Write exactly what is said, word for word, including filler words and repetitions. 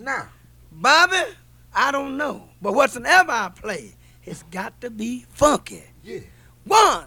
now? Bobby, I don't know. But whatsoever I play, it's got to be funky. Yeah. One,